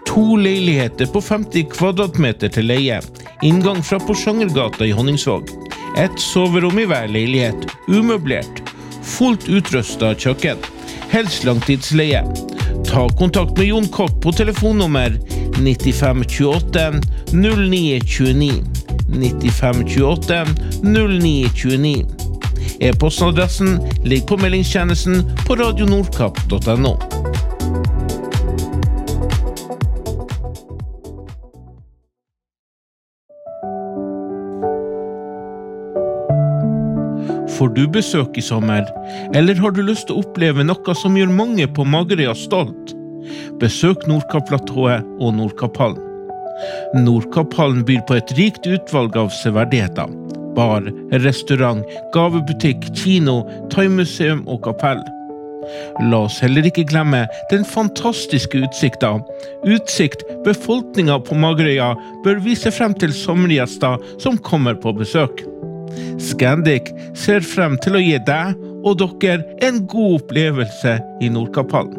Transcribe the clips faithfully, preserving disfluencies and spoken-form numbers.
To leiligheter på femti kvadratmeter til leie. Inngang fra Porsangergata i Honningsvåg. Et soverom i hver leilighet. Umøblert. Fullt utrustet kjøkken. Helst langtidsleie. Ta kontakt med Jon Kokk på telefonnummer nittifem tjueåtte null ni tjueni. nittifem tjueåtte null ni tjueni. E-postadressen ligger på meldingstjenesten på radionordkapp punktum no. Får du besøk i sommer, eller har du lyst til å oppleve noe som gjør mange på Magerøya stolt? Besøk Nordkapp-platået og Nordkapphallen. Nordkapphallen byr på et rikt utvalg av severdigheter. Bar, restaurant, gavebutikk, kino, thaimuseum og kapell. La oss heller ikke glemme den fantastiske utsikten. Utsikt befolkningen på Magerøya bør vise frem til sommergjester som kommer på besøk. Scandic ser frem til å gi deg og dere en god opplevelse i Nordkapphallen.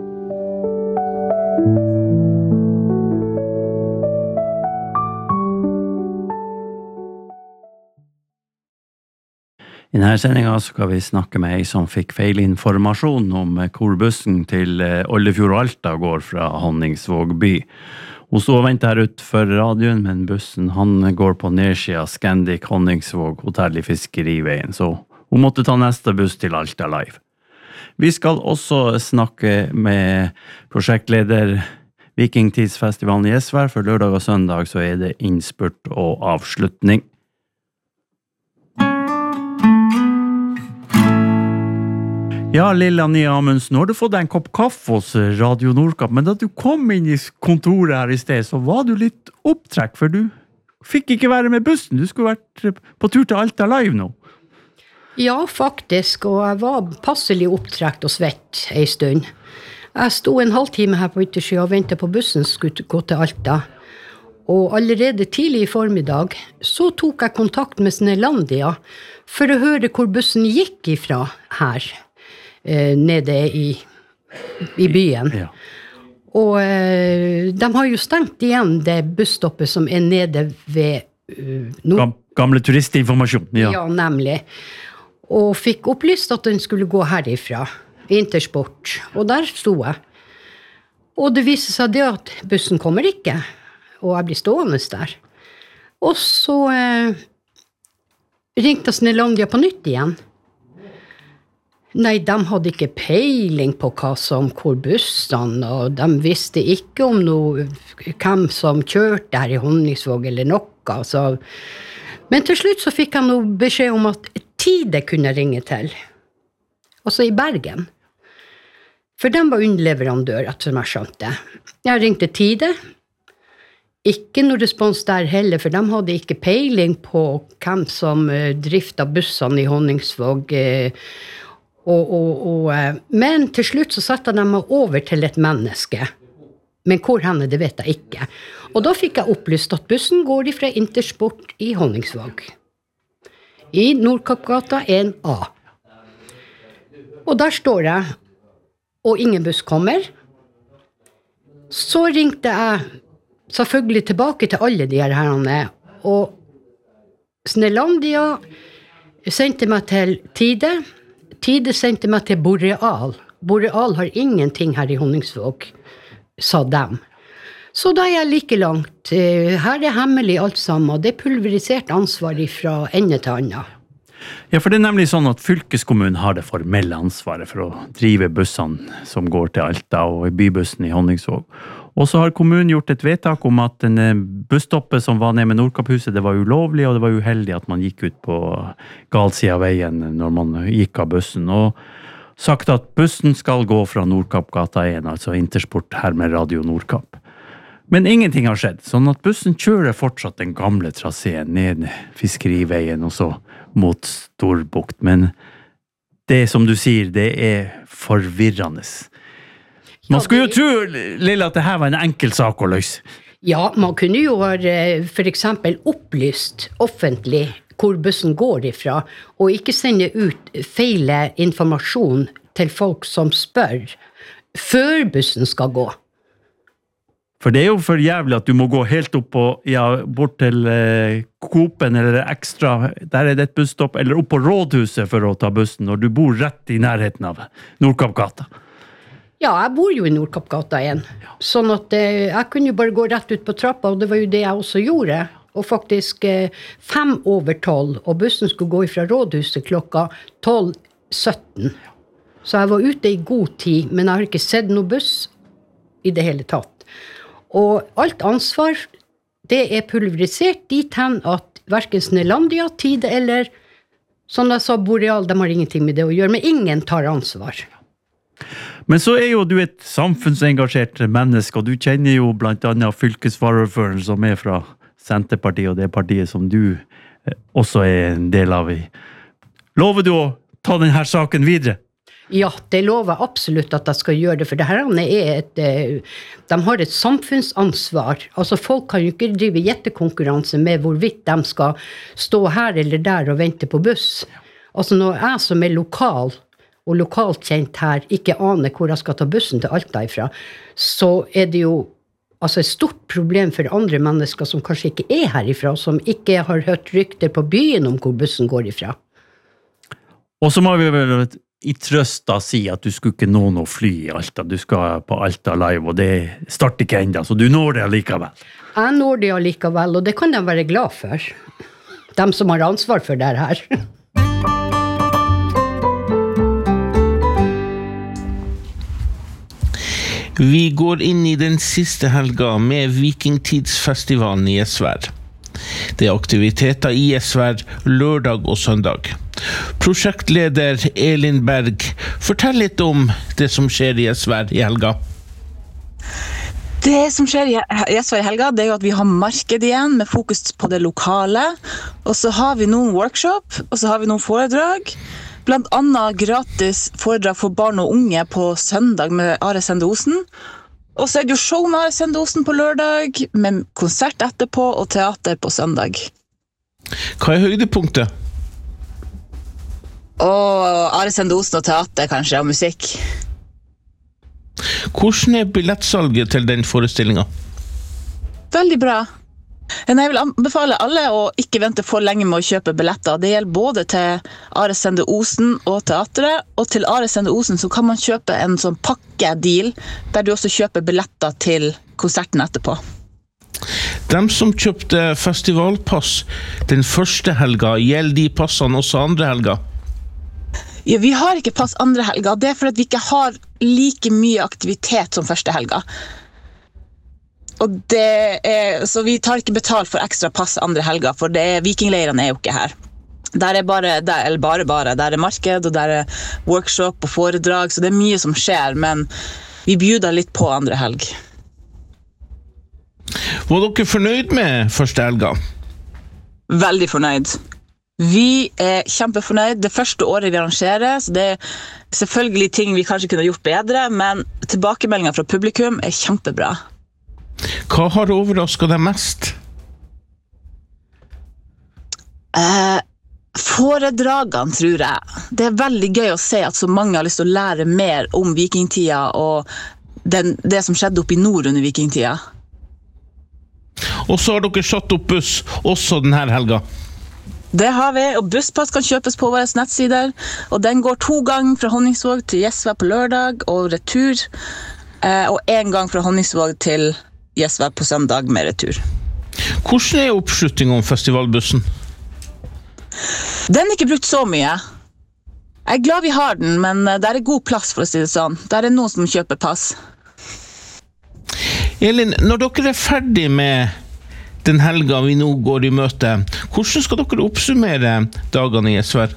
I denne sendingen skal vi snakke med ei som fikk feil informasjon om hvor bussen til Oldefjord og Alta går fra Honningsvåg by. Hun stod og ventet her ut for radioen, men bussen han går på nedsida Scandic Honningsvåg hotell i Fiskeriveien, så hun måtte ta neste buss til Alta Live. Vi skal også snakke med prosjektleder Vikingtidsfestivalen i Gjesvær, for lørdag og søndag så er det innspurt og avslutning. Ja, Lilla Nia Amundsen, nå har du fått en kopp kaffe hos Radio Nordkapp, men da du kom inn i kontoret her i sted, så var du litt opptrekk, for du fikk ikke være med bussen. Du skulle vært på tur til Alta Live nå. Ja, faktisk, og jeg var passelig opptrekt og svett en stund. Jeg stod en halvtime her på yttersida og ventet på bussen som skulle gå til Alta. Og allerede tidlig i formiddag så tok jeg kontakt med Snelandia for å høre hvor bussen gikk ifra her. Eh, nede i, i byen. Ja. Og eh, de har jo stengt igjen det busstoppet som er nede ved uh, Nord- Gamle turistinformasjon. Ja. Ja, nemlig. Og fikk opplyst at den skulle gå herifra, Intersport. Og der stod jeg. Og det viser seg det at bussen kommer ikke, og jeg blir stående der. Og så eh, ringte Snelandia på nytt igjen. Nei, de hadde ikke peiling på hva som hvor bussene, og de visste ikke om noe, hvem som kjørte her i Honningsvåg eller noe. Så. Men til slutt så fikk jeg noe beskjed om at Tide kunne ringe til. Altså i Bergen. For de var underleverandør, som jeg skjønte. Jeg ringte Tide. Ikke noe respons der heller, for de hadde ikke peiling på hvem som driftet bussene i Honningsvåg. Og, og, og, men til slutt så satte de meg over til et menneske. Men hvor henne, det vet jeg ikke. Og da fikk jeg opplyst at bussen går fra Intersport i Honningsvåg. I Nordkappgata en A. Og der står jeg, og ingen buss kommer. Så ringte jeg selvfølgelig tilbake til alle de her herrene, og Snelandia sendte meg til Tide. Tide sendte meg til Boreal. Boreal har ingenting her i Honningsvåg, sa dem. Så da er jeg like langt. Her er hemmelig alt sammen. Det er pulverisert ansvar fra ende til ende. Ja, for det er nemlig sånn at fylkeskommunen har det formelle ansvaret for å drive bussene som går til Alta og bybussen i Honningsvåg. Og så har kommunen gjort et vedtak om at den busstoppet som var nede med Nordkapphuset, det var ulovlig, og det var uheldig at man gikk ut på gal side av veien når man gikk av bussen. Og sagt at bussen skal gå fra Nordkappgata en, altså Intersport her med Radio Nordkapp. Men ingenting har skjedd, sånn at bussen kjører fortsatt den gamle traseen ned Fiskeriveien og så mot Storbukt. Men det som du sier, det er forvirrende. Man skulle jo tro, Lilla, at det her var en enkel sak å løse. Ja, man kunne jo for eksempel opplyst offentlig hvor bussen går ifra, og ikke sende ut feil informasjon til folk som spør før bussen skal gå. For det er jo for jævlig at du må gå helt opp på, ja, bort til eh, Coop-en eller Extra, der er det et busstopp, eller opp på Rådhuset for å ta bussen, når du bor rett i nærheten av Nordkappgata. Ja, jeg bor jo i Nordkappgata igjen. Sånn at eh, jeg kunne jo bare gå rett ut på trappa, og det var jo det jeg også gjorde. Og faktisk eh, fem over tolv, og bussen skulle gå fra Rådhuset klokka tolv sytten. Så jeg var ute i god tid, men jeg har ikke sett noen buss i det hele tatt. Og alt ansvar, det er pulverisert dit hen at hverken Snelandia, Tide eller, som jeg sa, Boreal, de har ingenting med det å gjøre, men ingen tar ansvar. Men så er jo du et samfunnsengasjert menneske, og du kjenner jo blant annet fylkesvaraordføreren som er fra Senterpartiet, og det partiet som du også er en del av i. Lover du å ta denne saken videre? Ja, det lover jeg absolutt at jeg skal gjøre det, for det her er et, de har et samfunnsansvar. Altså folk kan jo ikke drive gjettekonkurranse med hvorvidt de skal stå her eller der og vente på buss. Altså når jeg som er lokal og lokalt kjent her ikke aner hvor jeg skal ta bussen til Alta ifra, så er det jo altså et stort problem for andre mennesker som kanskje ikke er herifra, som ikke har hørt rykter på byen om hvor bussen går ifra. Og så må vi vel i trøst da si at du skulle ikke nå noe fly i Alta, du skal på Alta Live, og det starter ikke enda, så du når det allikevel. Jeg når det allikevel, og det kan de være glad for. De som har ansvar for det her. Vi går inn i den siste helga med Vikingtidsfestivalen i Esvær. Det er aktiviteter i Esvær lørdag og søndag. Prosjektleder Elin Berg, fortell litt om det som skjer i Esvær i helga. Det som skjer i Esvær i helga, det er jo at vi har marked igjen med fokus på det lokale. Og så har vi noen workshop, og så har vi noen foredrag. Blant annet gratis foredrag for barn og unge på søndag med Are Sende Osen. Og så er det jo show med Are Sende Osen på lørdag, med konsert etterpå og teater på søndag. Hva er høydepunktet? Og Are Sende Osen og teater kanskje, og musikk. Hvordan er billettsalget til den forestillingen? Veldig bra. Jeg vil anbefale alle å ikke vente for lenge med å kjøpe billetter. Det gjelder både til Are Sende Osen og teateret, og til Are Sende Osen så kan man kjøpe en sånn pakkedeal, der du også kjøper billetter til konserten etterpå. De som kjøpte festivalpass den første helga, gjelder de passene også andre helga? Ja, vi har ikke pass andre helga. Det er for at vi ikke har like mye aktivitet som første helga. Og det er, så vi tar ikke betalt for ekstra pass andre helga, for det er, vikingleirene er jo ikke her. Der er bare, der, eller bare bare, der er marked, og der er workshop og foredrag, så det er mye som skjer, men vi bjuder litt på andre helg. Var dere fornøyd med første helga? Veldig fornøyd. Vi er kjempefornøyd. Det første året vi arrangerer, så det er selvfølgelig ting vi kanskje kunne gjort bedre, men tilbakemeldingen fra publikum er kjempebra. Hva har overrasket deg mest? Eh, foredragene, tror jeg. Det er veldig gøy å se at så mange har lyst til å lære mer om vikingtida og den, det som skjedde oppe i nord under vikingtida. Og så har dere satt opp buss også denne helga. Det har vi, og busspass kan kjøpes på våre nettsider, og den går to ganger fra Honningsvåg til Gjesvær på lørdag og retur, og en gang fra Honningsvåg til Gjesvær på søndag med retur. Hvordan er oppslutningen om festivalbussen? Den er ikke brukt så mye. Jeg er glad vi har den, men der er god plass for å si det sånn. Der er noen som kjøper pass. Elin, når dere er ferdig med den helga vi nå går i møte, hvordan skal dere oppsummere dagene i Esvær?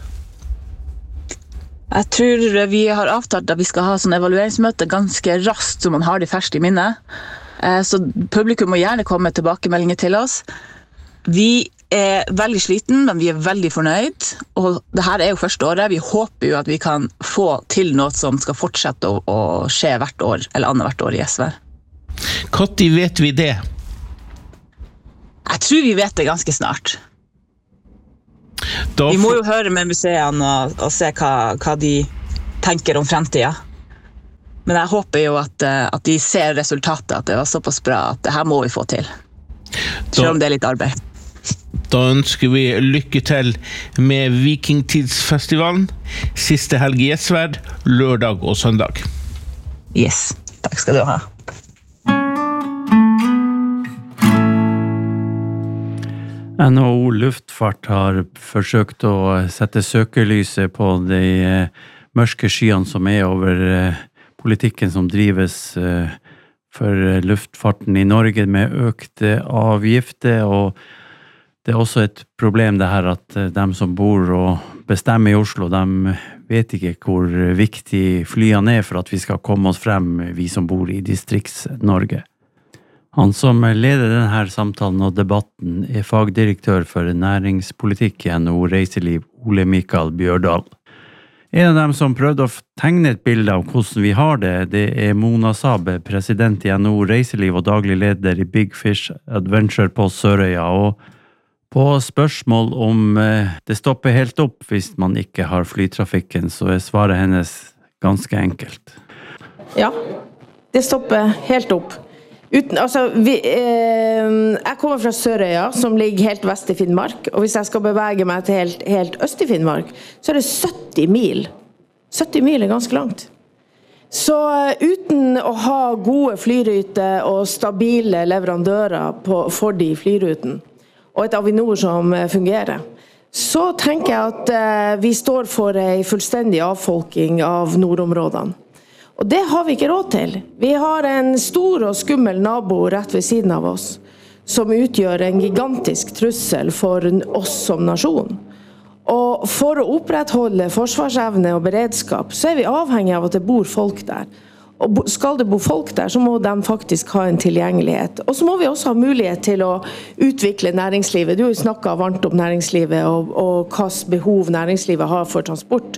Jeg tror vi har avtalt at vi skal ha sånn evalueringsmøte ganske raskt, så man har det ferskt i minnet. Så publikum må gjerne komme med tilbakemeldinger til oss. Vi er veldig sliten, men vi er veldig fornøyd. Og det her er jo første året. Vi håper jo at vi kan få til noe som skal fortsette å, å skje hvert år, eller annet hvert år i Esvær. Når vet vi det? Jeg tror vi vet det ganske snart. Da vi må jo høre med museene og, og se hva, hva de tenker om fremtiden. Men jeg håper jo at, at de ser resultatet, at det var såpass bra at det her må vi få til. Selv om det er litt arbeid. Da ønsker vi lykke til med Vikingtidsfestivalen, siste helg i Gjesvær, lørdag og søndag. Yes, takk skal du ha. N H O Luftfart har forsøkt å sette søkelyset på de mørke skyene som er over politikken som drives for luftfarten i Norge med økte avgifter, og det er også et problem det her at de som bor og bestemmer i Oslo, de vet ikke hvor viktig flyene er for at vi skal komme oss frem, vi som bor i Distrikts-Norge. Han som leder denne samtalen og debatten er fagdirektør for næringspolitikk i N H O Reiseliv, Ole Mikael Bjørdal. En av dem som prøvde å tegne et bilde av hvordan vi har det, det er Mona Sabe, president i N H O Reiseliv og daglig leder i Big Fish Adventure på Sørøya, og på spørsmål om det stopper helt opp hvis man ikke har flytrafikken, så er svaret hennes ganske enkelt. Ja, det stopper helt opp. Uten, altså, vi, eh, jeg kommer fra Sørøya, som ligger helt vest i Finnmark, og hvis jeg skal bevege meg til helt, helt øst i Finnmark, så er det sytti mil. sytti mil er ganske langt. Så uten å ha gode flyruter og stabile leverandører på, for de flyruten, og et Avinor som fungerer, så tenker jeg at eh, vi står for en fullstendig avfolking av nordområdene. Og det har vi ikke råd til. Vi har en stor og skummel nabo rett ved siden av oss, som utgjør en gigantisk trussel for oss som nasjon. Og for å opprettholde forsvarsevne og beredskap, så er vi avhengig av at det bor folk der. Og skal det bo folk der, så må de faktisk ha en tilgjengelighet. Og så må vi også ha mulighet til å utvikle næringslivet. Du har jo snakket varmt om næringslivet og, og hvilke behov næringslivet har for transport.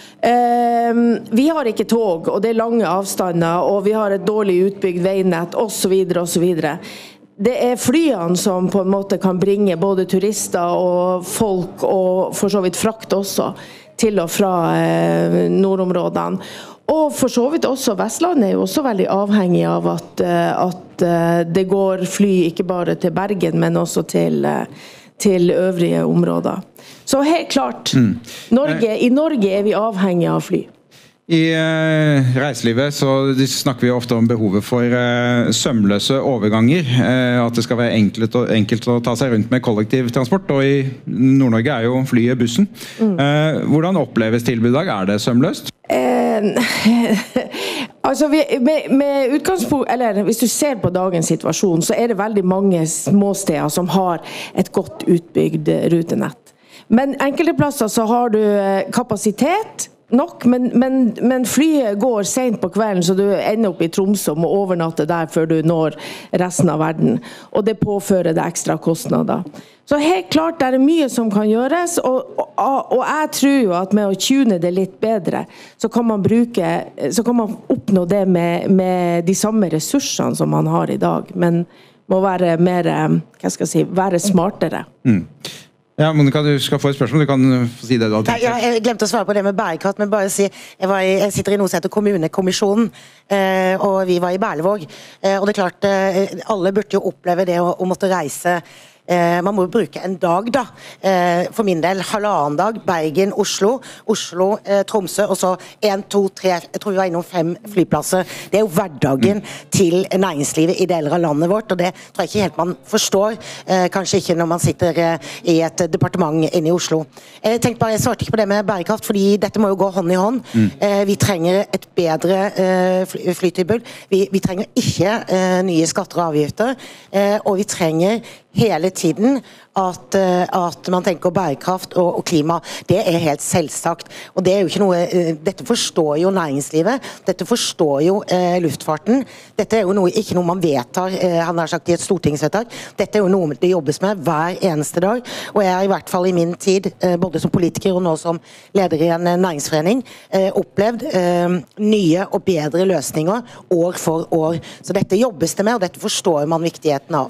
Uh, vi har ikke tog, og det er lange avstander, og vi har et dårlig utbygd veinett, og så videre, og så videre. Det er flyene som på en måte kan bringe både turister og folk, og for så vidt frakt også, til og fra uh, nordområdene. Og for så vidt også Vestlandet er jo også veldig avhengig av at, uh, at uh, det går fly ikke bare til Bergen, men også til, uh, til øvrige områder. Så helt klart, mm. Norge, i Norge er vi avhengig av fly. I eh, reiselivet så snakker vi ofte om behovet for eh, sømløse overganger, eh, at det skal være enkelt, og, enkelt å ta seg rundt med kollektivtransport, og i Nord-Norge er jo flyet bussen. Mm. Eh, hvordan oppleves tilbudet i dag? Er det sømløst? Eh, altså, vi, med, med utgangspunkt, eller hvis du ser på dagens situasjon, så er det veldig mange småsteder som har et godt utbygd rutenett. Men enkelte plasser så har du kapasitet nok, men, men, men flyet går sent på kvelden, så du ender opp i Tromsø og må overnatte der før du når resten av verden. Og det påfører det ekstra kostnader. Så helt klart, det er mye som kan gjøres, og, og, og jeg tror jo at med å tune det litt bedre, så kan man bruke, så kan man oppnå det med, med de samme ressursene som man har i dag, men må være mer, hva skal jeg si, være smartere. Mm. Ja, Monica, du skal få et spørsmål. Du kan få si det du har tenkt. Ja, jeg glemte å svare på det med bærekraft, men bare si, jeg, var i, jeg sitter i noe som heter kommunekommisjonen, eh, og vi var i Berlevåg, eh, og det er klart, eh, alle burde jo oppleve det å, å måtte reise. Eh, man må bruke en dag da, eh, for min del, halvannen dag, Bergen, Oslo, Oslo, eh, Tromsø, og så en, to, tre, jeg tror vi var innom fem flyplasser. Det er jo hverdagen mm. til næringslivet i deler av landet vårt, og det tror jeg ikke helt man forstår, eh, kanskje ikke når man sitter eh, i et departement inne i Oslo. Jeg tenkte bare, jeg svarte ikke på det med bærekraft, fordi dette må jo gå hånd i hånd. Mm. Eh, vi trenger et bedre eh, fly, flytilbud. Vi, vi trenger ikke eh, nye skatter og avgifter, eh, og vi trenger hele tiden at, at man tenker bærekraft og, og klima. Det er helt selvsagt. Og det er jo ikke noe, dette forstår jo næringslivet, dette forstår jo eh, luftfarten. Dette er jo noe, ikke noe man vedtar, eh, han har sagt i et stortingsvedtak. Dette er jo noe det jobbes med hver eneste dag. Og jeg har i hvert fall i min tid, eh, både som politiker og nå som leder i en næringsforening, eh, opplevd eh, nye og bedre løsninger år for år. Så dette jobbes det med, og dette forstår man viktigheten av.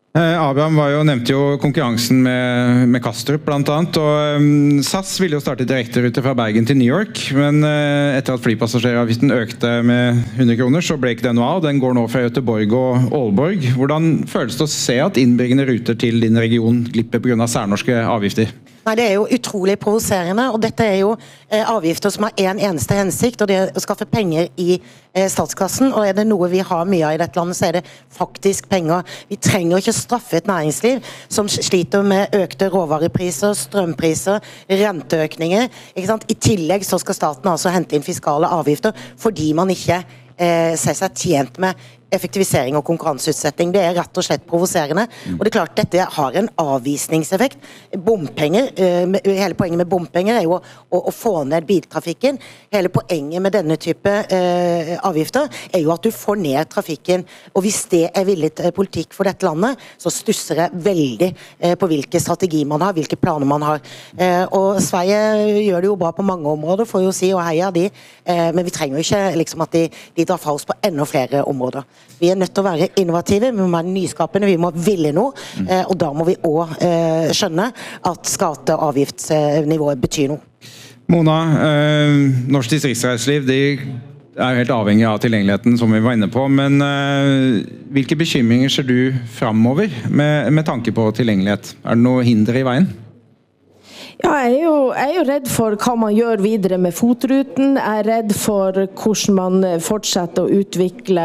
Abraham var jo, nevnte jo konkurransen med, med Kastrup blant annet, og um, S A S ville jo starte direkterute fra Bergen til New York, men uh, etter at flypassasjeravgiften økte med hundre kroner, så ble ikke det noe av. Den går nå fra Göteborg og Aalborg. Hvordan føles det å se at innbyggende ruter til din region glipper på grunn av særnorske avgifter? Nei, det er jo utrolig provoserende, og dette er jo eh, avgifter som har en eneste hensikt, og det er å skaffe penger i eh, statskassen, og er det noe vi har mye av i dette landet, så er det faktisk penger. Vi trenger ikke straffe et næringsliv som sliter med økte råvarepriser, strømpriser, renteøkninger, ikke sant? I tillegg så skal staten altså hente inn fiskale avgifter, fordi man ikke eh, ser seg tjent med effektivisering og konkurranseutsetting. Det er rett og slett provoserende. Og det er klart, dette har en avvisningseffekt. Bompenger, hele poenget med bompenger er jo å, å, å få ned biltrafikken. Hele poenget med denne type eh, avgifter er jo at du får ned trafikken. Og hvis det er villet politikk for dette landet, så stusser jeg veldig eh, på hvilke strategi man har, hvilke planer man har. Eh, og Sverige gjør det jo bra på mange områder, får jo si, og heia de. Eh, men vi trenger jo ikke liksom, at de, de drar fra oss på enda flere områder. Vi er nødt til å være innovative, vi må være nyskapende, vi må ville noe, mm. eh, og da må vi også eh, skjønne at skatte- og avgiftsnivået betyr noe. Mona, eh, norsk distriktsreiseliv, de er helt avhengig av tilgjengeligheten som vi var inne på, men eh, hvilke bekymringer ser du fremover med, med tanke på tilgjengelighet? Er det noe hinder i veien? Ja, jeg er, jo, jeg er jo redd for hva man gjør videre med FOT-ruten. Jeg er redd for hvordan man fortsetter å utvikle,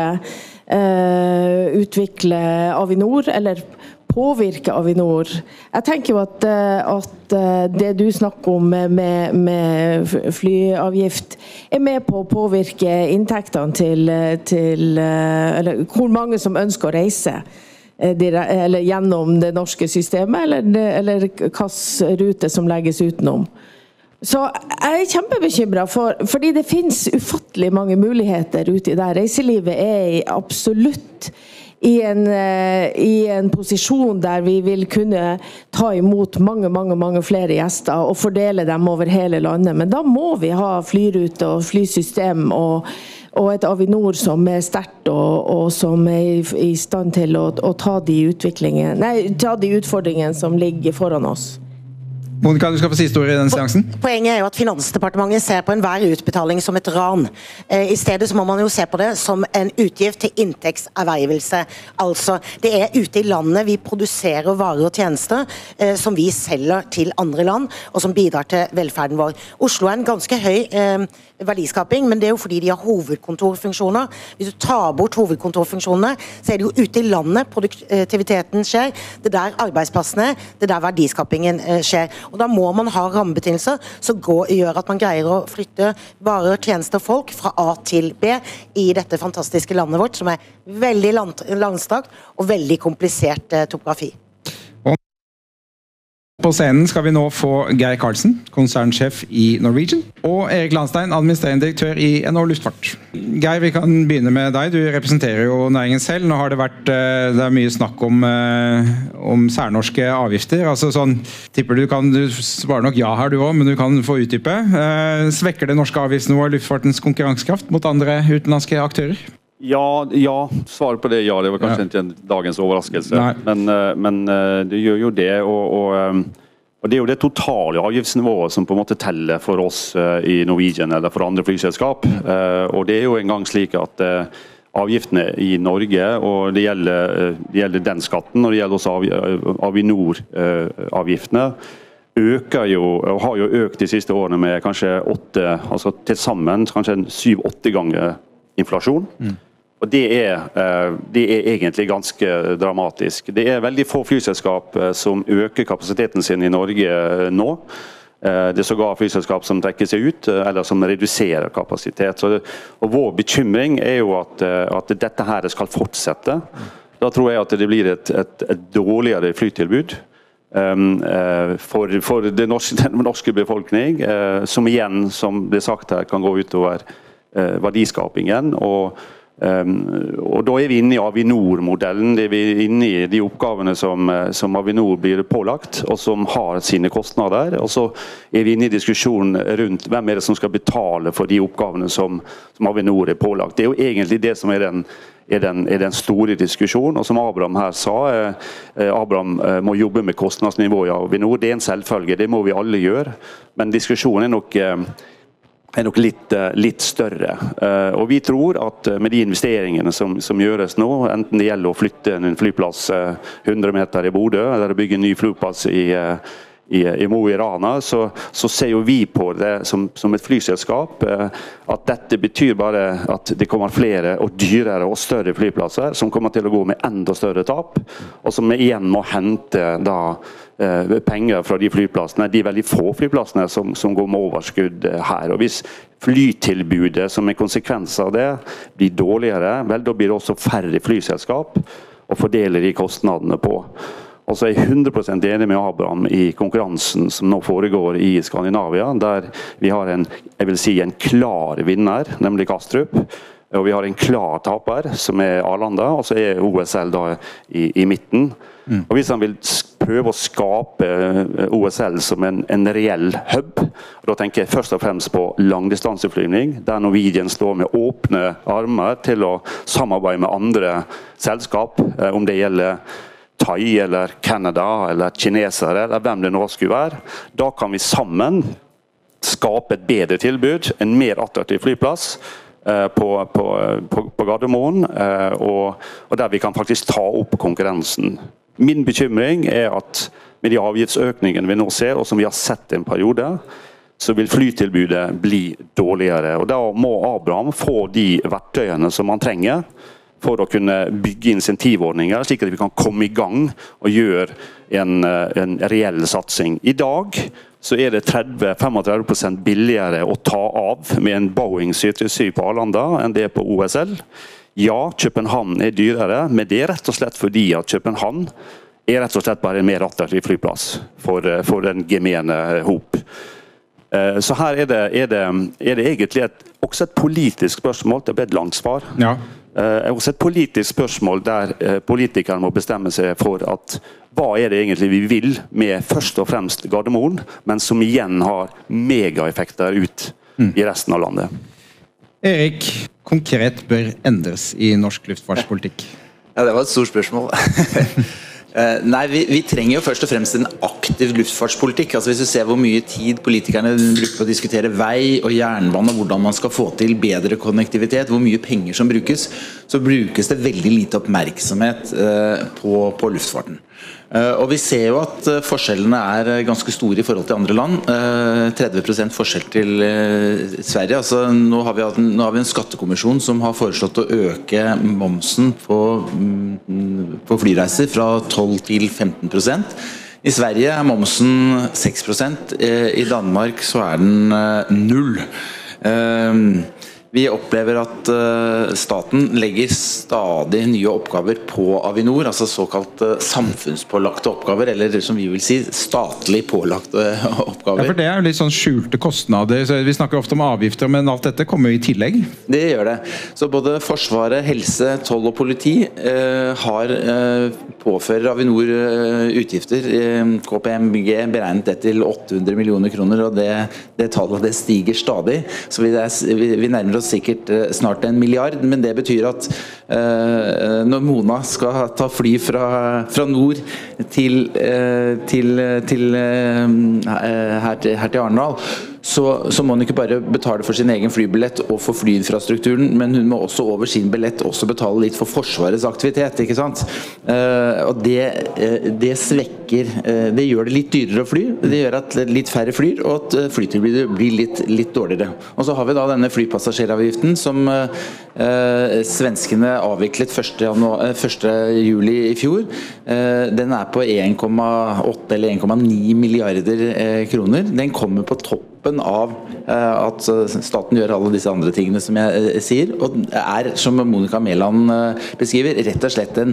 uh, utvikle Avinor, eller påvirke Avinor. Jeg tenker jo at, at det du snakker om med, med flyavgift er med på å påvirke inntektene til, til eller hvor mange som ønsker å reise. Eller gjennom det norske systemet, eller, eller hvilken rute som legges utenom. Så jeg er kjempebekymret, for, fordi det finnes ufattelig mange muligheter ute i det. Reiselivet er absolutt i en, i en posisjon der vi vil kunne ta imot mange, mange, mange flere gjester og fordele dem over hele landet. Men da må vi ha flyrute og flysystem og og et Avinor som er sterkt og, og som er i, i stand til å, å ta de utviklingene, nei, ta de utfordringene som ligger foran oss. Monica, du skal få siste ord i den seansen. Poenget er jo at Finansdepartementet ser på enhver utbetaling som et ran. Eh, I stedet så må man jo se på det som en utgift til inntektservervelse. Altså, det er ute i landet vi produserer varer og tjenester eh, som vi selger til andre land, og som bidrar til velferden vår. Oslo er en ganske høy eh, verdiskaping, men det er jo fordi de har hovedkontorfunksjoner. Hvis du tar bort hovedkontorfunksjonene, så er det jo ute i landet produktiviteten skjer, det er der arbeidsplassene, det er der verdiskapingen eh, skjer. Og da må man ha rammebetingelser som går, gjør at man greier å flytte varer, tjenester og folk fra A til B i dette fantastiske landet vårt, som er veldig land, landstrakt og veldig komplisert eh, topografi. På scenen skal vi nå få Geir Karlsen, konsernsjef i Norwegian, og Erik Landstein, administrerende direktør i N H O Luftfart. Geir, vi kan begynne med deg. Du representerer jo næringen selv. Nå har det vært det er mye snakk om, om særnorske avgifter. Altså sånn, tipper du kan, du svarer nok ja her du også, men du kan få utdype. Svekker det norske avgiftsnivået luftfartens konkurransekraft mot andre utenlandske aktører? Ja, ja, svar på det, ja. Det var kanskje ja. Ikke dagens overraskelse. Men, men det gjør jo det, og, og, og det er jo det totale avgiftsnivået som på en måte teller for oss i Norwegian eller for andre flyselskap. Og det er jo en gang slik at avgiftene i Norge, og det gjelder, det gjelder den skatten, og det gjelder også Avinor-avgiftene, øker jo, og har jo økt de siste årene med kanskje åtte, altså til sammen kanskje syv-åtte ganger inflasjon. Mm. Og det er, det er egentlig ganske dramatisk. Det er veldig få flyselskap som øker kapasiteten sin i Norge nå. Det er sågar flyselskap som trekker seg ut, eller som reduserer kapasitet. Så det, og vår bekymring er jo at, at dette her skal fortsette. Da tror jeg at det blir et, et, et dårligere flytilbud um, for, for det norske, den norske befolkning, som igjen, som det er sagt her, kan gå utover verdiskapingen, og, og da er vi inne i Avinor-modellen, det er vi inne i de oppgavene som, som Avinor blir pålagt, og som har sine kostnader, og så er vi inne i diskusjonen rundt hvem er det som skal betale for de oppgavene som, som Avinor er pålagt. Det er jo egentlig det som er den Er den, er den store diskusjonen, og som Abraham her sa, eh, Abraham eh, må jobbe med kostnadsnivået i Avinor, det er en selvfølge, det må vi alle gjøre, men diskusjonen er nok, eh, er nok litt, eh, litt større. Eh, og vi tror at med de investeringene som, som gjøres nå, enten det gjelder å flytte en flyplass eh, hundre meter i Bodø, eller å bygge en ny flyplass i eh, I, i Mo i Rana, så, så ser jo vi på det som, som et flyselskap eh, at dette betyr bare at det kommer flere og dyrere og større flyplasser som kommer til å gå med enda større tap, og som igjen må hente da eh, penger fra de flyplassene, de veldig få flyplassene som, som går med overskudd eh, her. Og hvis flytilbudet som en konsekvens av det blir dårligere, vel da blir det også færre flyselskap å fordele de kostnadene på. Og så er jeg hundre prosent enig med Abraham i konkurransen som nå foregår i Skandinavia, der vi har en, jeg vil si, en klar vinner, nemlig Kastrup, og vi har en klar taper, som er Arlanda, og så er O S L da i, i midten. Mm. Og hvis han vil prøve å skape O S L som en, en reell hub, og da tenker jeg først og fremst på langdistanseflygning, der Norwegian står med åpne armer til å samarbeide med andre selskap, om det gjelder Thai eller Canada eller kinesere eller hvem det nå skulle være. Da kan vi sammen skape et bedre tilbud, en mer attraktiv flyplass eh, på, på, på, på Gardermoen, eh, og, og der vi kan faktisk ta opp konkurrensen. Min bekymring er at med de avgiftsøkningene vi nå ser, og som vi har sett en periode, så vil flytilbudet bli dårligere. Og da må Abraham få de verktøyene som han trenger, for å kunne bygge insentivordninger, slik at vi kan komme i gang og gjøre en, en reell satsing. I dag så er det tretti til trettifem prosent billigere å ta av med en Boeing syv tre syv på Arlanda enn det på O S L. Ja, København er dyrere, men det er rett og slett fordi at København er rett og slett bare en mer attraktiv flyplass for, for den gemene hop. Så her er det, er det, er det egentlig et, også et politisk spørsmål, det ble et langt svar. Ja. Det er også et politisk spørsmål der politikerne må bestemme seg for at hva er det egentlig vi vil med først og fremst Gardermoen, men som igjen har megaeffekter ut i resten av landet. Erik, konkret bør endres i norsk luftfartspolitikk? Ja, det var et stort spørsmål. Nei, vi, vi trenger jo først og fremst en aktiv luftfartspolitikk. Altså hvis du ser hvor mye tid politikerne bruker på å diskutere vei og jernbane, og hvordan man skal få til bedre konnektivitet, hvor mye penger som brukes, så brukes det veldig lite oppmerksomhet uh, på, på luftfarten. Uh, og vi ser jo at uh, forskjellene er ganske store i forhold til andre land. Uh, tretti prosent forskjell til uh, Sverige. Altså, nå, har vi hatt en, nå har vi en skattekommisjon som har foreslått å øke momsen på, um, på flyreiser fra tolv til femten prosent. I Sverige er momsen seks prosent. Uh, I Danmark så er den uh, null. Uh, Vi opplever at staten legger stadig nye oppgaver på Avinor, altså såkalt samfunnspålagte oppgaver, eller som vi vil si, statlig pålagte oppgaver. Ja, for det er jo litt sånn skjulte kostnader, så vi snakker ofte om avgifter, men alt dette kommer jo i tillegg. Det gjør det. Så både Forsvaret, helse, toll og politi eh, har eh, påfører Avinor eh, utgifter. Eh, K P M G beregnet det til åtte hundre millioner kroner, og det, det tallet det stiger stadig. Så vi, vi, vi nærmer oss sikkert snart en milliard, men det betyr at eh, når Mona skal ta fly fra, fra nord til, eh, til, til eh, her, til, her til Arendal, så, så må hun ikke bare betale for sin egen flybillett og for flyinfrastrukturen, men hun må også over sin billett også betale litt for Forsvarets aktivitet, ikke sant? Eh, og det, eh, det svekker, eh, det gjør det litt dyrere å fly, det gjør at litt færre flyr, og at flytilbudet blir litt, litt dårligere. Og så har vi da denne flypassasjeravgiften som eh, svenskene avviklet første juli i fjor. Eh, den er på en komma åtte eller en komma ni milliarder eh, kroner. Den kommer på toppen av uh, at staten gjør alle disse andre tingene som jeg uh, sier, og er, som Monica Mæland uh, beskriver, rett og slett en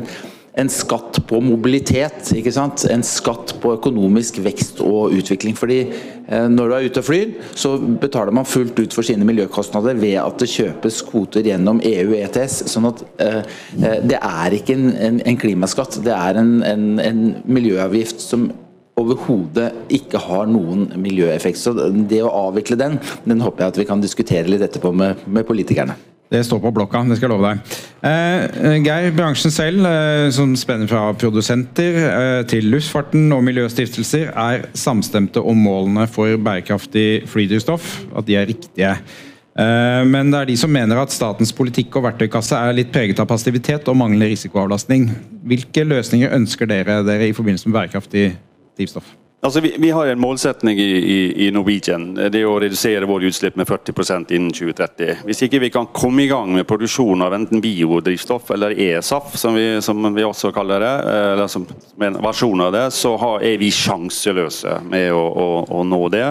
en skatt på mobilitet, ikke sant? En skatt på økonomisk vekst og utvikling. Fordi eh, når du er ute og flyr, så betaler man fullt ut for sine miljøkostnader ved at det kjøpes kvoter gjennom E U E T S. Sånn at eh, det er ikke en, en, en klimaskatt, det er en, en, en miljøavgift som overhodet ikke har noen miljøeffekt. Så det å avvikle den, den håper jeg at vi kan diskutere litt etterpå med, med politikerne. Det står på blokka, det skal jeg love deg. Eh, Geir, bransjen selv, eh, som spenner fra produsenter eh, til luftfarten og miljøstiftelser, er samstemte om målene for bærekraftig flydrivstoff, at de er riktige. Eh, men det er de som mener at statens politikk og verktøykasse er litt preget av passivitet og manglende risikoavlastning. Hvilke løsninger ønsker dere, dere i forbindelse med bærekraftig drivstoff? Altså, vi, vi har en målsetning i, i, i Norwegian, det er å redusere våre utslipp med førti prosent innen tjue tretti. Hvis ikke vi kan komme i gang med produksjon av enten biodrivstoff eller E S A F, som vi, som vi også kaller det, eller som en versjon av det, så har, er vi sjanseløse med å, å, å nå det.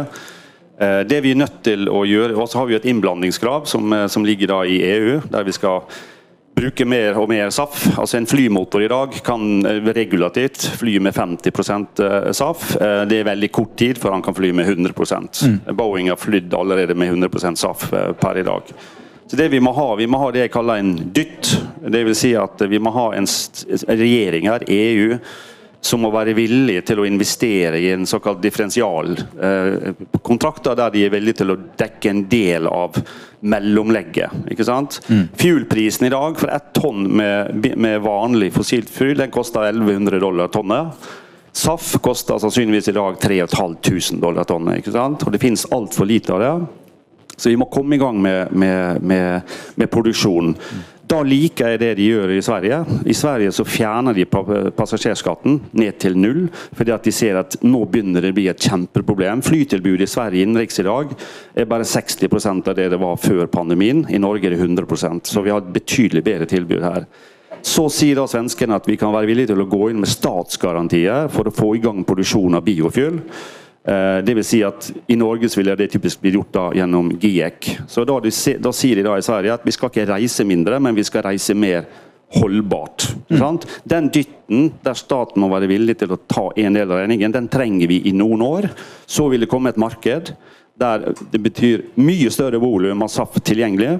Det vi er nødt til å gjøre, og så har vi et innblandingskrav som, som ligger da i E U, der vi skal bruke mer og mer S A F. Altså en flymotor i dag kan regulativt fly med femti prosent S A F. Det er veldig kort tid før han kan fly med hundre prosent. Mm. Boeing har flydd allerede med hundre prosent S A F per i dag. Så det vi må ha, vi må ha det jeg kaller en dytt. Det vil si at vi må ha en regjering her, E U, som må være villig til å investere i en såkalt differensial eh, kontrakter der de er villige til å dekke en del av mellomlegget, ikke sant? Mm. Fuelprisen i dag for ett tonn med, med vanlig fossilt fuel, den koster elleve hundre dollar tonnet. S A F koster sannsynligvis i dag tre tusen fem hundre dollar tonnet, ikke sant? Og det finnes alt for lite av det. Så vi må komme i gang med, med, med, med produksjonen. Da liker jeg det de gjør i Sverige. I Sverige så fjerner de passasjerskatten ned til null, fordi at de ser at nå begynner det å bli et kjempeproblem. Flytilbud i Sverige innenriks i dag er bare seksti prosent av det det var før pandemien. I Norge er det hundre prosent, så vi har et betydelig bedre tilbud her. Så sier da svenskene at vi kan være villige til å gå inn med statsgarantier for å få i gang produksjon av biofuel. Det vil si at i Norge vil det typisk bli gjort da gjennom GIEK. Så da, da sier de da i Sverige at vi skal ikke reise mindre, men vi skal reise mer holdbart. Mm. Den dytten der staten må være villig til å ta en del av regningen, den trenger vi i noen år. Så vil det komme et marked der det betyr mye større volum av S A F tilgjengelig.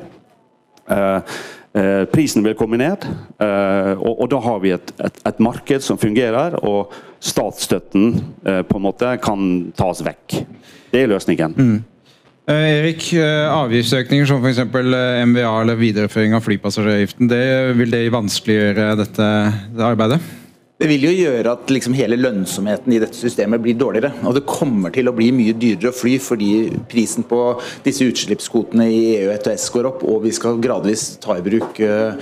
Uh, uh, prisen vil komme ned, uh, og, og da har vi et, et, et marked som fungerer, og statsstøtten uh, på en måte kan tas vekk. Det er løsningen. Mm. Uh, Erik, uh, avgiftsøkninger som for eksempel uh, M V A eller videreføring av flypassasjeravgiften, det, vil det vanskeliggjøre dette det arbeidet? Det vil jo gjøre at liksom hele lønnsomheten i dette systemet blir dårligere, og det kommer til å bli mye dyrere å fly fordi prisen på disse utslippskvotene i E U E T S går opp, og vi skal gradvis ta i bruk uh,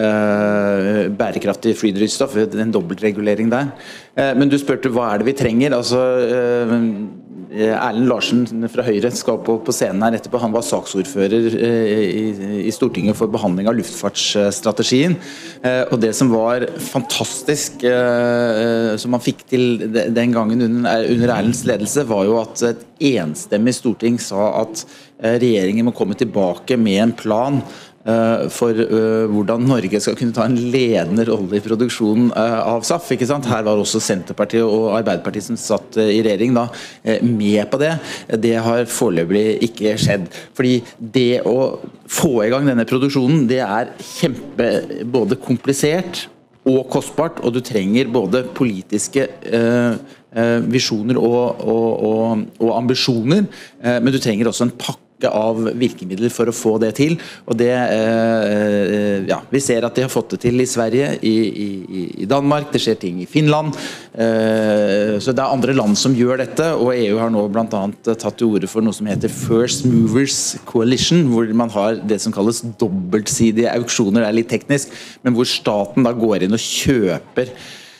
uh, bærekraftig flydrivstoff, en dobbeltregulering der. Uh, men du spurte hva er det vi trenger? Altså, uh, Erlend Larsen fra Høyre skal på, på scenen her etterpå. Han var saksordfører uh, i, i Stortinget for behandling av luftfartsstrategien, uh, og det som var fantastisk uh, som man fikk til den gangen under, under Erlends ledelse, var jo at et enstemmig storting sa at uh, regjeringen må komme tilbake med en plan for uh, hvordan Norge skal kunne ta en ledende rolle i produksjonen uh, av S A F, ikke sant? Her var også Senterpartiet og Arbeiderpartiet som satt uh, i regjering da, uh, med på det. Det har foreløpig ikke skjedd. Fordi det å få i gang denne produksjonen, det er kjempe både komplisert og kostbart, og du trenger både politiske uh, uh, visjoner og, og, og, og ambisjoner, uh, men du trenger også en pakke av virkemidler for å få det til, og det eh, ja, vi ser at de har fått det til i Sverige, i, i, i Danmark, det skjer ting i Finland, eh, så det er andre land som gjør dette, og E U har nå blant annet tatt til orde for noe som heter First Movers Coalition, hvor man har det som kalles dobbeltsidige auksjoner, det er litt teknisk, men hvor staten da går inn og kjøper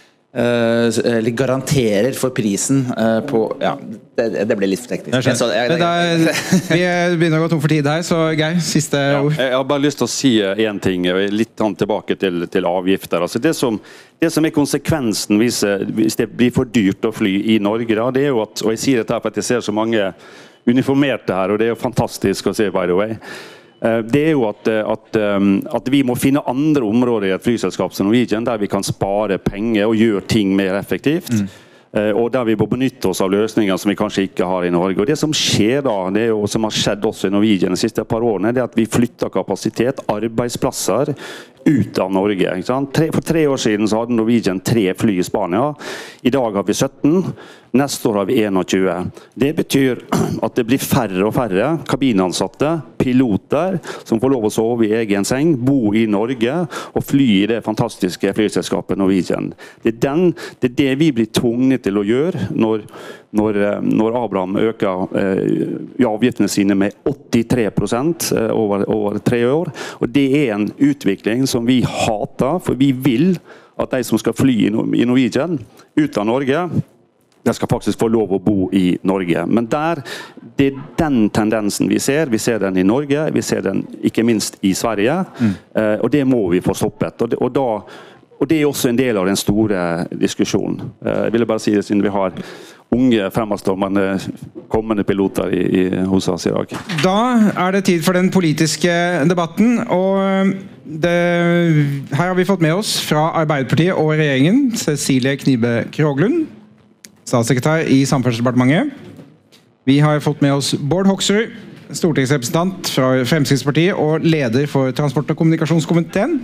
eller garanterer for prisen på, ja, det, det ble litt for teknisk. Jeg så, jeg, jeg, jeg, vi begynner å gå tom for tid her, så Geir, siste ja, ord. Jeg har bare lyst til å si en ting, litt tilbake til, til avgifter. Altså det, som, det som er konsekvensen hvis, hvis det blir for dyrt å fly i Norge, da, det er jo at, og jeg sier dette her for at jeg ser så mange uniformerte her, og det er jo fantastisk å se, by the way. det er jo at, at, at vi må finne andre områder i et flyselskap som Norwegian, der vi kan spare penger og gjøre ting mer effektivt. Mm. Og der vi må benytte oss av løsninger som vi kanskje ikke har i Norge. Og det som skjer da, det er jo, som har skjedd også i Norwegian de siste par årene, det er at vi flytter kapasitet, arbeidsplasser, ut av Norge. Ikke sant? Tre, for tre år siden så hadde Norwegian tre fly i Spania. I dag har vi sytten. Neste år har vi tjueen. Det betyr at det blir færre og færre kabinansatte, piloter, som får lov å sove i egen seng, bo i Norge og fly i det fantastiske flyselskapet Norwegian. Det er, den, det, er det vi blir tvunget til å gjøre når, når, når Abraham øker eh, avgiftene sine med åttitre prosent over, over tre år. Og det er en utvikling som vi hater, for vi vil at de som skal fly i Norwegian ut av Norge, de skal faktisk få lov å bo i Norge. Men der, det er den tendensen vi ser. Vi ser den i Norge, vi ser den ikke minst i Sverige. Mm. Eh, og det må vi få stoppet. Og det, og, da, og det er også en del av den store diskusjonen. Eh, jeg ville bare si det siden vi har unge fremadstormende kommende piloter i, i, hos oss i dag. Da er det tid for den politiske debatten, og det, her har vi fått med oss fra Arbeiderpartiet og regjeringen, Cecilie Knibe Kroglund, statssekretær i Samferdselsdepartementet. Vi har fått med oss Bård Hoksrud, stortingsrepresentant fra Fremskrittspartiet og leder for transport- og kommunikasjonskomiteen.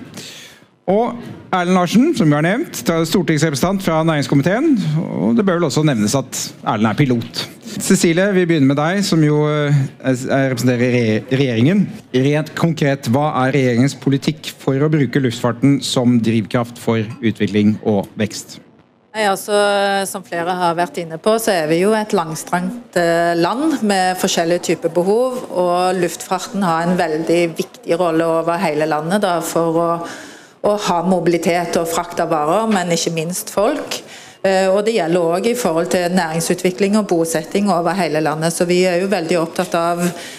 Og Erlend Larsen, som vi har nevnt, stortingsrepresentant fra næringskomiteen. Og det bør vel også nevnes at Erlend er pilot. Cecilie, vi begynner med deg, som jo representerer regjeringen. Rent konkret, hva er regjeringens politikk for å bruke luftfarten som drivkraft for utvikling og vekst? Nei, altså, som flere har vært inne på, så er vi jo et langstrangt land med forskjellige typer behov, og luftfarten har en veldig viktig rolle over hele landet da, for å, å ha mobilitet og frakt av varer, men ikke minst folk. Og det gjelder også i forhold til næringsutvikling og bosetting over hele landet, så vi er jo veldig opptatt av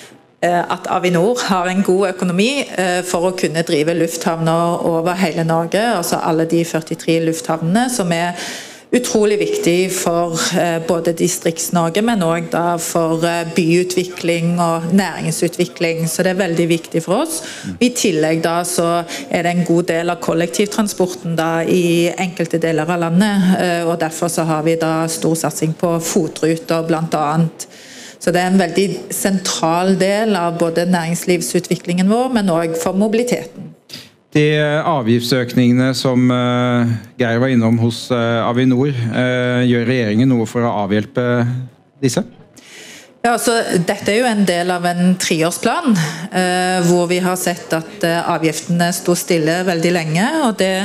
at Avinor har en god økonomi for å kunne drive lufthavner over hele Norge, altså alle de førtitre lufthavnene som er utrolig viktig for både Distrikts-Norge, men også da for byutvikling og næringsutvikling, så det er veldig viktig for oss. I tillegg da så er det en god del av kollektivtransporten da i enkelte deler av landet, og derfor så har vi da stor satsing på fotruter blant annet. Så det er en veldig sentral del av både næringslivsutviklingen vår, men også for mobiliteten. De avgiftsøkningene som uh, Geir var innom hos uh, Avinor, uh, gjør regjeringen noe for å avhjelpe disse? Ja, altså, dette er jo en del av en treårsplan, uh, hvor vi har sett at uh, avgiftene stod stille veldig lenge, og det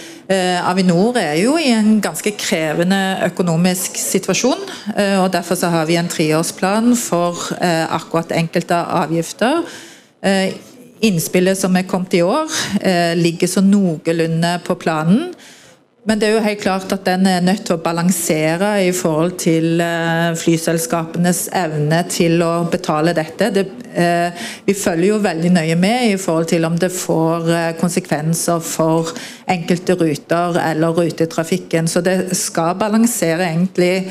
Avinor er jo i en ganske krevende økonomisk situasjon, og derfor så har vi en treårsplan for akkurat enkelte avgifter. Innspillet som er kommet i år ligger så noenlunde på planen, men det er jo helt klart at den er nødt til å balansere i forhold til flyselskapenes evne til å betale dette. Det, vi følger jo veldig nøye med i forhold til om det får konsekvenser for enkelte ruter eller rutetrafikken, så det skal balansere egentlig,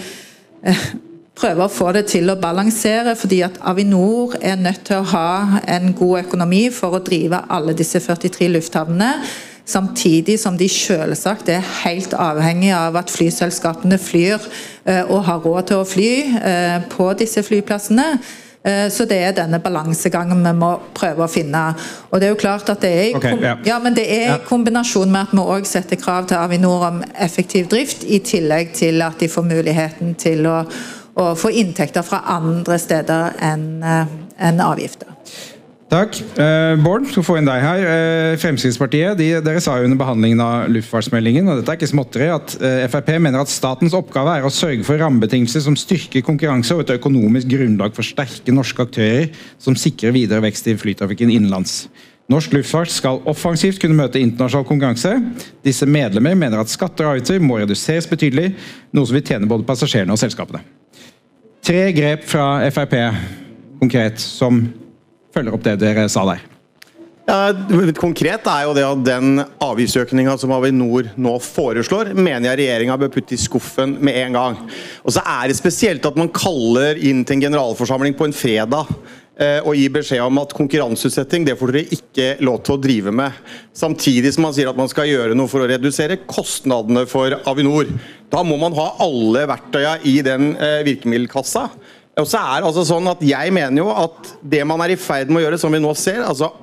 prøve å få det til å balansere, fordi at Avinor er nødt til å ha en god økonomi for å drive alle disse førtitre lufthavnene, samtidig som de selvsagt er helt avhengig av at flyselskapene flyr og har råd til å fly på disse flyplassene. Så det er denne balansegangen vi må prøve å finne. Og det er jo klart at det er i, okay, ja. Ja, men det er i kombinasjon med at vi også setter krav til Avinor om effektiv drift, i tillegg til at de får muligheten til å, å få inntekter fra andre steder enn, enn avgifter. Takk. Eh, Bård, skal få inn deg her. Eh, Fremskrittspartiet, de, dere sa jo under behandlingen av luftfartsmeldingen, og dette er ikke småtteri, at eh, F R P mener at statens oppgave er å sørge for rammebetingelser som styrker konkurranse og et økonomisk grunnlag for sterke norske aktører som sikrer videre vekst i flytrafikken innenlands. Norsk luftfart skal offensivt kunne møte internasjonal konkurranse. Disse medlemmer mener at skatter og avgifter må reduseres betydelig, noe som vil tjene både passasjerene og selskapene. Tre grep fra F R P konkret som følger opp det dere sa der. Ja, konkret er jo det at den avgiftsøkningen som Avinor nå foreslår, mener jeg regjeringen bør putte i skuffen med en gang. Og så er det spesielt at man kaller inn til en generalforsamling på en fredag og gi beskjed om at konkurranseutsetting, det får dere ikke lov til å drive med. Samtidig som man sier at man skal gjøre noe for å redusere kostnadene for Avinor. Da må man ha alle verktøyene i den virkemiddelkassa. Og så er det altså sånn at jeg mener jo at det man er i ferd med å gjøre, som vi nå ser, altså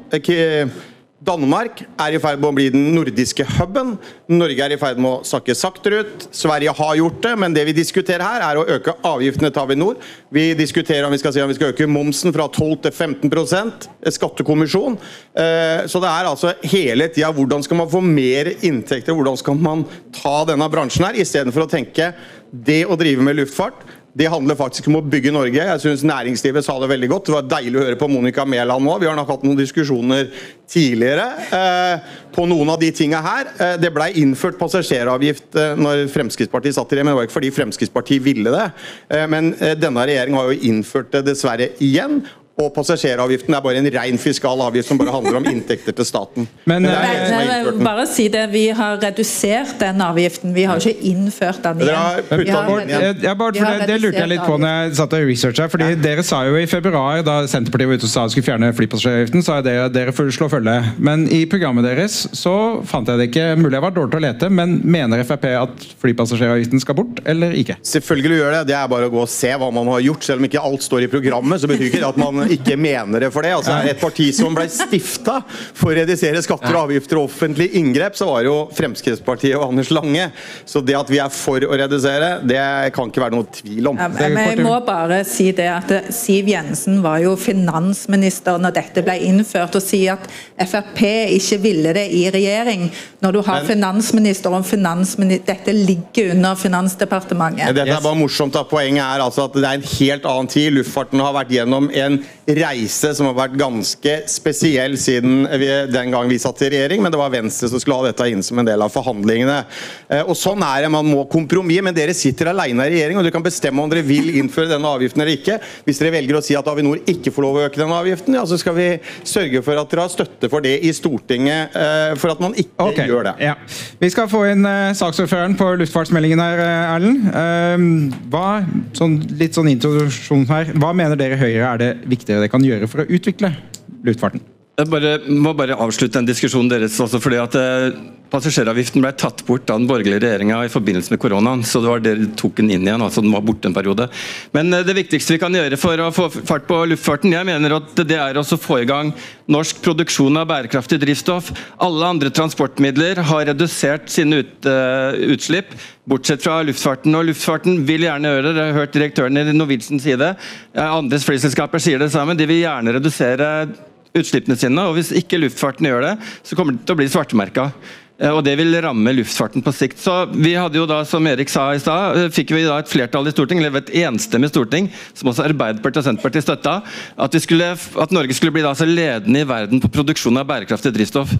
Danmark er i ferd med å bli den nordiske hubben. Norge er i ferd med å sakke saktere ut. Sverige har gjort det, men det vi diskuterer her er å øke avgiftene til Avinor. Vi diskuterer om vi skal si om vi skal øke momsen fra tolv til femten prosent, skattekommisjon. Så det er altså hele tiden hvordan skal man få mer inntekter, hvordan skal man ta denne bransjen her, i stedet for å tenke det å drive med luftfart. Det handler faktisk om å bygge Norge. Jeg synes næringslivet sa det veldig godt. Det var deilig å høre på Monica Mæland nå. Vi har nok hatt noen diskusjoner tidligere eh, på noen av de tingene her. Eh, det ble innført passasjeravgift eh, når Fremskrittspartiet satt i det, men det var ikke fordi Fremskrittspartiet ville det. Eh, men eh, denne regjeringen har jo innført det dessverre igjen. Og passasjeravgiften er bare en ren fiskal avgift som bare handler om inntekter til staten. Men, men det er, jeg vil bare si det, vi har redusert den avgiften, vi har ikke innført den igjen. Vi har, jeg, jeg bare, vi har det, det lurte jeg litt på når jeg satt og researchet, fordi ja. Dere sa jo i februar, da Senterpartiet var ute og sa at skulle fjerne flypassasjeravgiften, sa dere at dere får slå følge. Men i programmet deres så fant jeg det ikke mulig, jeg var dårlig til å lete, men mener F R P at flypassasjeravgiften skal bort, eller ikke? Selvfølgelig gjør det, det er bare å gå og se hva man har gjort, selv om ikke alt står i programmet, så betyr ikke det at man ikke mener det for det. Altså, et parti som ble stiftet for å redusere skatter og avgifter og offentlige inngrep, så var det jo Fremskrittspartiet og Anders Lange. Så det at vi er for å redusere, det kan ikke være noe tvil om. Ja, men jeg må bare si det at Siv Jensen var jo finansminister når dette ble innført, og si at F R P ikke ville det i regjering. Når du har men, finansminister og finansminister, dette ligger under Finansdepartementet. Dette er bare morsomt, da. Poenget er altså at det er en helt annen tid. Luftfarten har vært gjennom en reise som har vært ganske spesiell siden vi, den gang vi satt i regjering, men det var Venstre som skulle ha dette inn som en del av forhandlingene. Og sånn er det, man må kompromisse, men dere sitter alene i regjering, og dere kan bestemme om dere vil innføre denne avgiften eller ikke. Hvis dere velger å si at Avinor ikke får lov å øke denne avgiften, ja, så skal vi sørge for at dere har støtte for det i Stortinget, for at man ikke okay. gjør det. Ja. Vi skal få inn uh, saksordføreren på luftfartsmeldingen her, Erlend. Uh, hva, sånn, litt sånn introduksjon her, hva mener dere Høyre er det viktigere det kan gjøre for å utvikle luftfarten? Jeg bare, må bare avslutte den diskusjonen deres også, fordi at eh, passasjeravgiften ble tatt bort av den borgerlige regjeringen i forbindelse med koronaen, så det var det de tok den inn igjen, altså den var borte en periode. Men eh, det viktigste vi kan gjøre for å få fart på luftfarten, jeg mener at det er også å få i gang norsk produksjon av bærekraftig drivstoff. Alle andre transportmidler har redusert sine ut, uh, utslipp, bortsett fra luftfarten, og luftfarten vil gjerne gjøre det. Jeg har hørt direktøren i Norwegian si det. Andres flyselskaper sier det samme. De vil gjerne redusere utslippene sine, og hvis ikke luftfarten gjør det, så kommer det til å bli svartemerket. Og det vil ramme luftfarten på sikt. Så vi hadde jo da, som Erik sa i stad, fikk vi da et flertall i Stortinget, eller et enstemmig Storting, som også Arbeiderpartiet og Senterpartiet støttet, at, vi skulle, at Norge skulle bli da så ledende i verden på produksjon av bærekraftig drivstoff.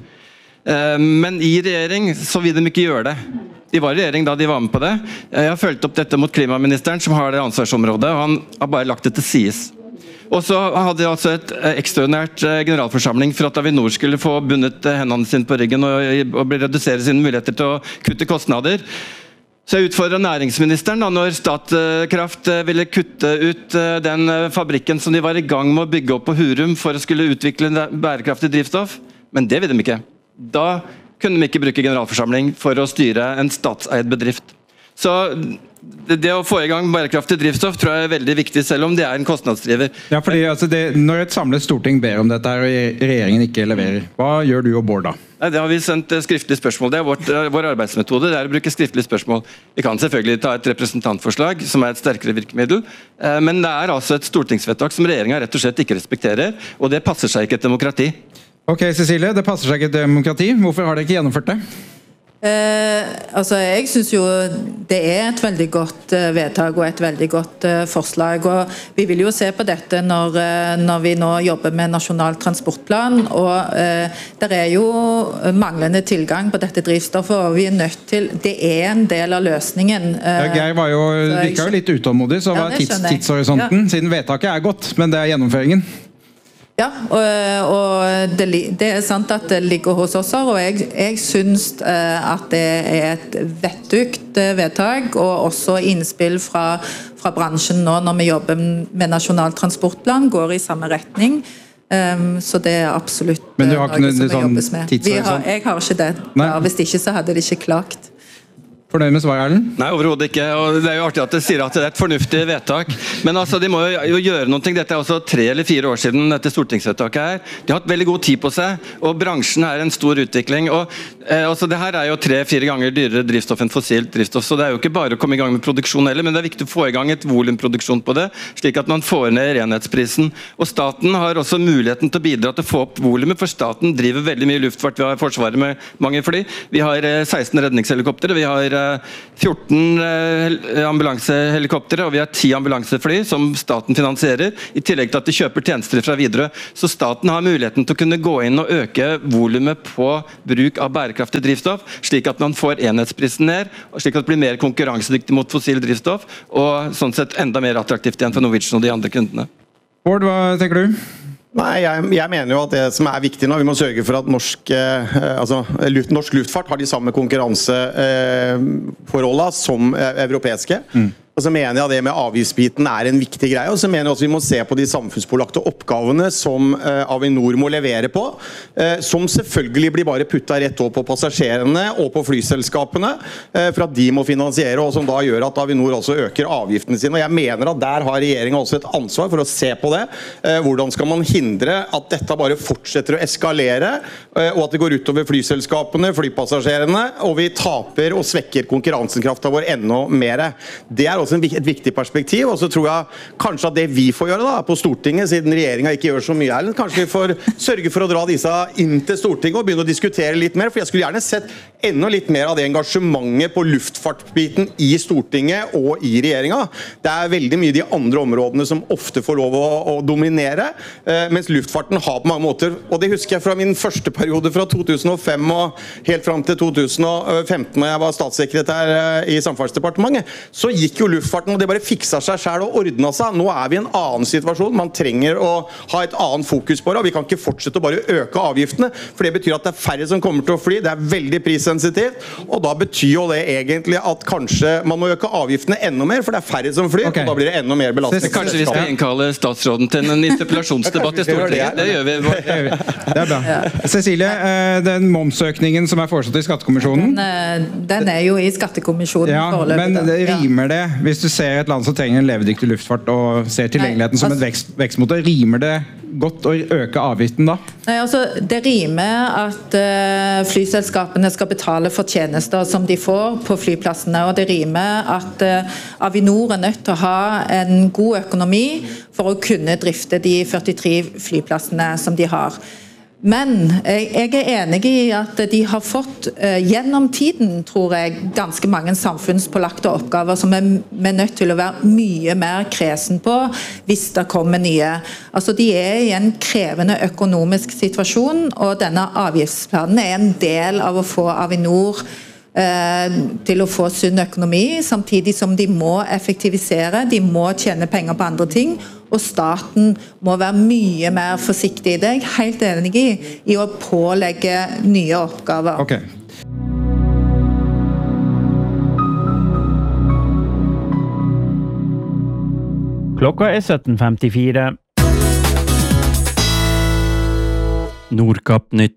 Men i regjering så vil de ikke gjøre det. De var i regjering da de var med på det. Jeg har følt opp dette mot klimaministeren, som har det ansvarsområdet, og han har bare lagt det til sides. Og så hadde jeg altså et ekstraordinært generalforsamling for at Avinor skulle få bundet hendene sine på ryggen og, og redusere sine muligheter til å kutte kostnader. Så jeg utfordret næringsministeren da når Statkraft ville kutte ut den fabrikken som de var i gang med å bygge opp på Hurum for å skulle utvikle bærekraftig drivstoff, men det vil de ikke. Da kunne de ikke bruke generalforsamling for å styre en statseid bedrift. Så det, det å få i gang bærekraftig drivstoff tror jeg er veldig viktig, selv om det er en kostnadsdriver. Ja, fordi altså det, når et samlet storting ber om dette og regjeringen ikke leverer, hva gjør du og Bård da? Nei, det har vi sendt skriftlig spørsmål. Det er vårt, vår arbeidsmetode, det er å bruke skriftlig spørsmål. Vi kan selvfølgelig ta et representantforslag, som er et sterkere virkemiddel, men det er altså et stortingsvedtak som regjeringen rett og slett ikke respekterer, og det passer seg ikke et demokrati. Ok, Cecilie, det passer seg ikke et demokrati. Hvorfor har dere ikke gjennomført det? Eh, altså jeg synes jo det er et veldig godt uh, vedtak og et veldig godt uh, forslag, og vi vil jo se på dette når, uh, når vi nå jobber med nasjonal transportplan, og uh, det er jo manglende tilgang på dette drivstoffet, og vi er nødt til, det er en del av løsningen. Uh, ja, Geir var jo, virket jo litt utålmodig, så ja, var tids, tidshorisonten, ja. Siden vedtaket er godt, men det er gjennomføringen. Ja, og, og det, det er sant at det ligger hos oss her, og jeg, jeg synes at det er et vettugt vedtak, og også innspill fra, fra bransjen nå når vi jobber med nasjonal transportplan, går i samme retning. Um, så det er absolutt Men du har ikke noe som sånn jobbes med. Vi har, jeg har ikke det. Ja, hvis ikke så hadde det ikke klagt. Fornøyd med svaret, Erlend? Nei, overhodet ikke. Og det er jo artig at de sier at det er et fornuftig vedtak. Men altså, de må jo gjøre noe. Dette er også tre eller fire år siden dette stortingsvedtaket her. De har hatt veldig god tid på seg, og bransjen er en stor utvikling. Og eh, altså, det her er jo tre-fire ganger dyrere drivstoff enn fossilt drivstoff, så det er jo ikke bare å komme i gang med produksjon heller, men det er viktig å få i gang et volumproduksjon på det, slik at man får ned renhetsprisen. Og staten har også muligheten til å bidra til å få opp volumet, for staten driver veldig mye luftfart. Vi har forsvaret med mange fly. Vi har eh, seksten redningshelikoptere, vi har fjorten ambulansehelikoptere, og vi har ti ambulansefly som staten finansierer, i tillegg til at de kjøper tjenester fra Widerøe. Så staten har muligheten til å kunne gå inn og øke volumet på bruk av bærekraftig drivstoff, slik at man får enhetsprisen ned, og slik at det blir mer konkurransedyktig mot fossil drivstoff, og sånn sett enda mer attraktivt igjen for Norwegian og de andre kundene. Bård, hva tenker du? Nei, jeg, jeg mener jo at det som er viktig nå, vi må sørge for at norsk, eh, altså, luft, norsk luftfart har de samme konkurranseforholdene eh, som eh, europeiske. Mm. Og så mener jeg at det med avgiftsbiten er en viktig greie, og så mener jeg også vi må se på de samfunnspålagte oppgavene som eh, Avinor må levere på, eh, som selvfølgelig blir bare puttet rett opp på passasjerene og på flyselskapene, eh, for at de må finansiere, og som da gjør at Avinor også øker avgiftene sine. Og jeg mener at der har regjeringen også et ansvar for å se på det. Eh, hvordan skal man hindre at dette bare fortsetter å eskalere, eh, og at det går utover flyselskapene, flypassasjerene, og vi taper og svekker konkurransekraften vår enda mer. Det er også et viktig perspektiv, og så tror jeg kanskje at det vi får gjøre da, på Stortinget, siden regjeringen ikke gjør så mye, Erlend, kanskje vi får sørge for å dra disse inn til Stortinget og begynne å diskutere litt mer, for jeg skulle gjerne sett enda litt mer av det engasjementet på luftfartbiten i Stortinget og i regjeringen. Det er veldig mye de andre områdene som ofte får lov å, å dominere, eh, mens luftfarten har på mange måter, og det husker jeg fra min første periode fra to tusen og fem og helt fram til to tusen og femten, når jeg var statssekretær i Samferdselsdepartementet, så gikk jo luftfarten, og det bare fiksa seg selv og ordnet seg. Nå er vi i en annen situasjon. Man trenger å ha et annet fokus på det, og vi kan ikke fortsette å bare øke avgiftene, for det betyr at det er færre som kommer til å fly. Det er veldig prissensitivt, og da betyr jo det egentlig at kanskje man må øke avgiftene enda mer, for det er færre som flyr, okay. Og da blir det enda mer belastning. Kanskje vi skal innkalle statsråden til en interpellasjonsdebatt i Stortinget? Det gjør vi. Det er bra. Cecilie, den momsøkningen som er foreslått i Skattekommisjonen? Den, den er jo i Skattekommisjonen. Ja, men det rimer det? Hvis du ser et land som trenger en levedyktig luftfart og ser tilgjengeligheten Nei, altså, som et vekst, vekstmotor, rimer det godt å øke avgiften da? Nei, altså, det rimer at uh, flyselskapene skal betale for tjenester som de får på flyplassene, og det rimer at uh, Avinor er nødt til å ha en god økonomi for å kunne drifte de førtitre flyplassene som de har. Men jeg er enig i at de har fått gjennom tiden, tror jeg, ganske mange samfunnspålagte oppgaver som vi er nødt til å være mye mer kresen på hvis det kommer nye. Altså, de er i en krevende økonomisk situasjon, og denne avgiftsplanen er en del av å få Avinor til å få sunn økonomi, samtidig som de må effektivisere, de må tjene penger på andre ting, og staten må være mye mer forsiktig. Det er jeg helt enig i, i å pålegge nye oppgaver. Okay. Klokka er sytten femtifire. Nordkapp Nytt.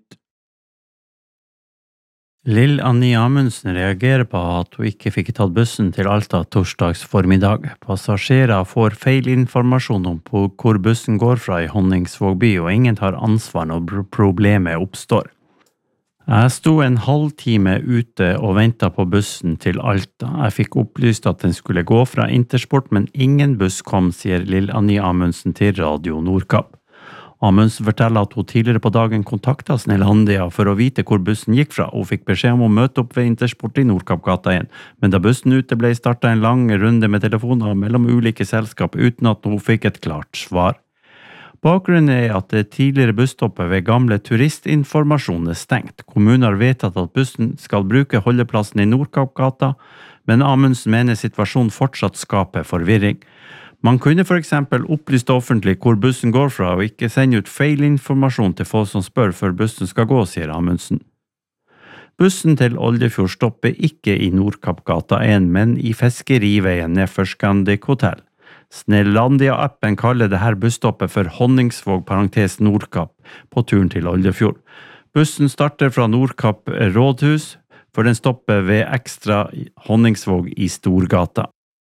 Lill Annie Amundsen reagerer på at hun ikke fikk tatt bussen til Alta torsdags formiddag. Passasjerer får feil informasjon om hvor bussen går fra i Honningsvåg by, og ingen tar ansvar når problemet oppstår. Jeg sto en halvtime ute og ventet på bussen til Alta. Jeg fikk opplyst at den skulle gå fra Intersport, men ingen buss kom, sier Lill Annie Amundsen til Radio Nordkapp. Amundsen forteller at hun tidligere på dagen kontaktet Snellandia for å vite hvor bussen gikk fra, og fikk beskjed om å møte opp ved Intersport i Nordkappgata igjen. Men da bussen ute ble startet en lang runde med telefoner mellom ulike selskap uten at hun fikk et klart svar. Bakgrunnen er at det tidligere busstoppet ved gamle turistinformasjon er stengt. Kommunen har vedtatt at bussen skal bruke holdeplassen i Nordkappgata, men Amundsen mener situasjonen fortsatt skaper forvirring. Man kunne for eksempel opplyst offentlig hvor bussen går fra, og ikke sende ut feilinformasjon til folk som spør før bussen skal gå, sier Amundsen. Bussen til Oldefjord stopper ikke i Nordkappgata en, men i Fiskeriveien nedfor Scandic Hotel. Snellandia-appen kaller det her busstoppet for Honningsvåg parentes Nordkapp på turen til Oldefjord. Bussen starter fra Nordkapp rådhus, for den stopper ved ekstra Honningsvåg i Storgata.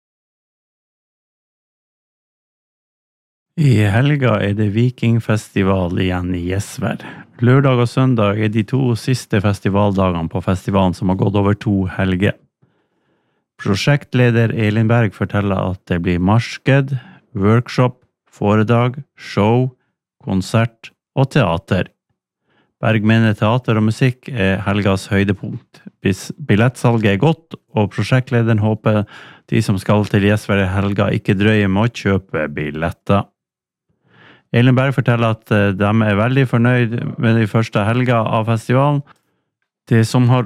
I helga er det Vikingfestival igjen i Gjesvær. Lørdag og søndag er de to siste festivaldagene på festivalen som har gått over to helger. Prosjektleder Elin Berg forteller at det blir marsked, workshop, foredrag, show, konsert og teater. Berg mener teater og musikk er helgas høydepunkt. Billettsalget er godt, og prosjektlederen håper de som skal til Gjesvær i helga ikke drøyer med å kjøpe billetter. Elin Berg forteller at de er veldig fornøyd med de første helga av festivalen. Det som har